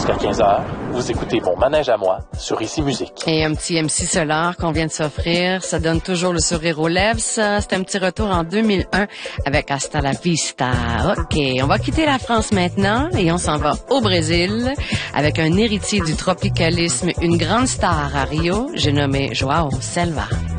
jusqu'à 15h. Vous écoutez Mon Manège à moi sur Ici Musique. Et un petit MC Solar qu'on vient de s'offrir, ça donne toujours le sourire aux lèvres. Ça, c'est un petit retour en 2001 avec Hasta la Vista. OK, on va quitter la France maintenant et on s'en va au Brésil avec un héritier du tropicalisme, une grande star à Rio, j'ai nommé João Selva.